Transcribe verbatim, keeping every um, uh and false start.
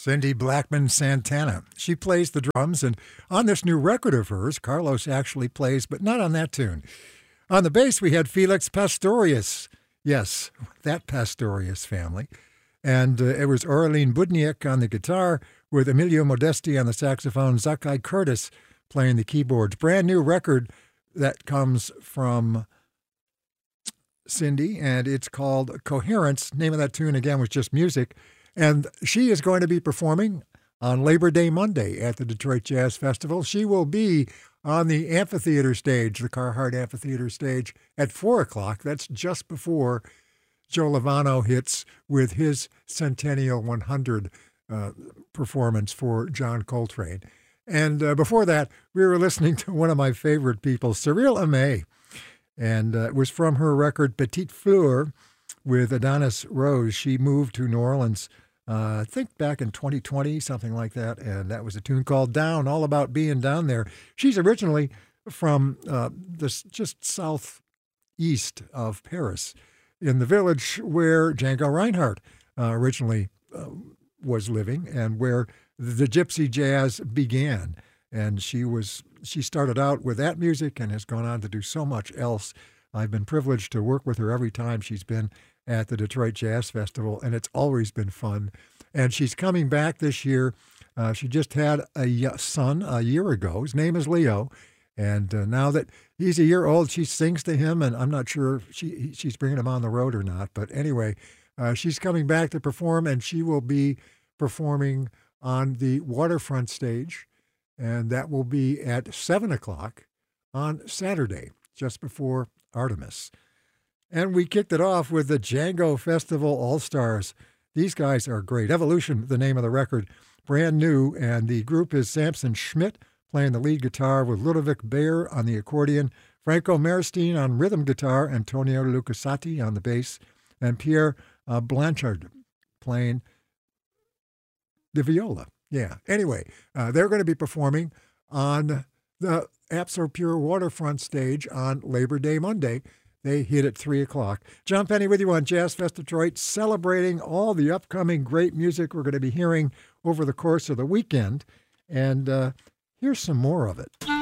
Cindy Blackman Santana. She plays the drums, and on this new record of hers, Carlos actually plays, but not on that tune. On the bass, we had Felix Pastorius. Yes, that Pastorius family. And uh, it was Orlene Budniak on the guitar, with Emilio Modesti on the saxophone, Zakai Curtis playing the keyboards. Brand new record that comes from Cindy, and it's called Coherence. Name of that tune, again, was just music. And she is going to be performing on Labor Day Monday at the Detroit Jazz Festival. She will be on the amphitheater stage, the Carhart Amphitheater stage, at four o'clock. That's just before Joe Lovano hits with his Centennial one hundred uh, performance for John Coltrane. And uh, before that, we were listening to one of my favorite people, Cyril Aimé. And uh, it was from her record Petite Fleur with Adonis Rose. She moved to New Orleans, uh, I think back in twenty twenty, something like that. And that was a tune called Down, all about being down there. She's originally from uh, this just southeast of Paris, in the village where Django Reinhardt uh, originally uh, was living and where the gypsy jazz began. And she was she started out with that music and has gone on to do so much else. I've been privileged to work with her every time she's been at the Detroit Jazz Festival, and it's always been fun. And she's coming back this year. Uh, she just had a son a year ago. His name is Leo. And uh, now that he's a year old, she sings to him, and I'm not sure if she, she's bringing him on the road or not. But anyway, uh, she's coming back to perform, and she will be performing on the Waterfront stage, and that will be at seven o'clock on Saturday, just before Artemis. And we kicked it off with the Django Festival All-Stars. These guys are great. Evolution, the name of the record, brand new, and the group is Samson Schmidt playing the lead guitar with Ludovic Bayer on the accordion, Franco Marstein on rhythm guitar, Antonio Lucasati on the bass, and Pierre uh, Blanchard playing the viola. Yeah. Anyway, uh, they're going to be performing on the Absopure Waterfront stage on Labor Day Monday. They hit at three o'clock. John Penny with you on Jazz Fest Detroit, celebrating all the upcoming great music we're going to be hearing over the course of the weekend. And uh, here's some more of it.